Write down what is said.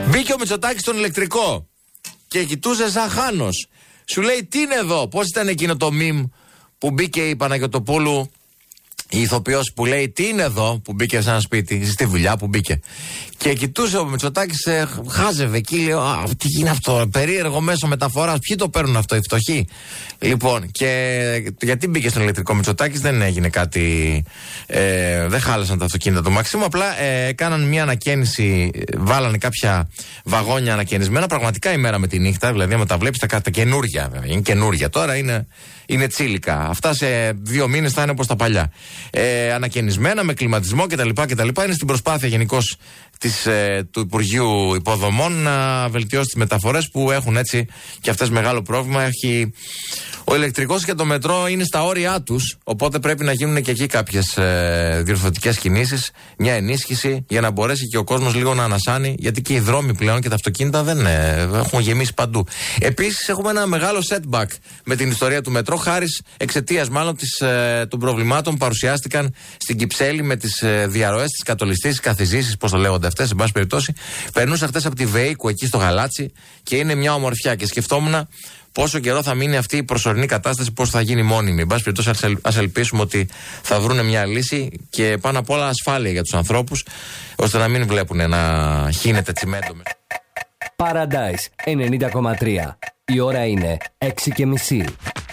Μπήκε ο Μητσοτάκης στον ηλεκτρικό και κοιτούσε σαν χάνος. Σου λέει τι είναι εδώ, πώς ήταν εκείνο το μιμ που μπήκε η Παναγιωτοπούλου, η ηθοποιός που λέει τι είναι εδώ, που μπήκε σε ένα σπίτι, στη δουλειά που μπήκε. Και κοιτούσε ο Μητσοτάκης, χάζευε εκεί, λέει, τι είναι αυτό, περίεργο μέσο μεταφοράς, ποιοι το παίρνουν αυτό, οι φτωχοί. Λοιπόν, και γιατί μπήκε στον ηλεκτρικό Μητσοτάκης, δεν έγινε κάτι, δεν χάλασαν τα αυτοκίνητα του Μαξίμου, απλά έκαναν μια ανακαίνιση, βάλανε κάποια βαγόνια ανακαινισμένα, πραγματικά η μέρα με τη νύχτα, δηλαδή άμα τα βλέπεις τα καινούρια, βέβαια, είναι καινούρια, τώρα είναι τσίλικα. Αυτά σε 2 μήνες θα είναι όπως τα παλιά. Ανακαινισμένα με κλιματισμό κτλ. Είναι στην προσπάθεια γενικώς του Υπουργείου Υποδομών να βελτιώσει τις μεταφορές που έχουν έτσι και αυτές μεγάλο πρόβλημα. Ο ηλεκτρικός και το μετρό είναι στα όρια τους, οπότε πρέπει να γίνουν και εκεί κάποιες διορθωτικές κινήσεις, μια ενίσχυση για να μπορέσει και ο κόσμος λίγο να ανασάνει, γιατί και οι δρόμοι πλέον και τα αυτοκίνητα δεν έχουν γεμίσει παντού. Επίσης έχουμε ένα μεγάλο setback με την ιστορία του μετρό, χάρη εξαιτίας μάλλον των προβλημάτων που παρουσιάστηκαν στην Κυψέλη με τις διαρροές, τις κατολιστήσεις, τις καθιζήσεις, πώς το λέγονται αυτές, εν πάση περιπτώσει. Περνούσε αυτές από τη Βεϊκού εκεί στο Γαλάτσι και είναι μια ομορφιά. Και σκεφτόμουν πόσο καιρό θα μείνει αυτή η προσωρινή κατάσταση, πώς θα γίνει μόνιμη. Εν πάση περιπτώσει, ας ελπίσουμε ότι θα βρούνε μια λύση και πάνω απ' όλα ασφάλεια για τους ανθρώπους, ώστε να μην βλέπουν να χύνεται τσιμέντο. Paradise 90,3. Η ώρα είναι 6:30.